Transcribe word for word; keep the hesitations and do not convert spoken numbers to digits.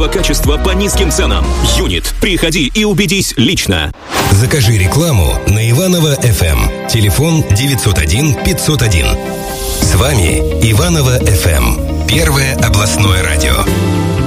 Качество по низким ценам. Юнит. Приходи и убедись лично. Закажи рекламу на Иваново эф эм. Телефон девятьсот один пятьсот один. С вами Иваново эф эм. Первое областное радио.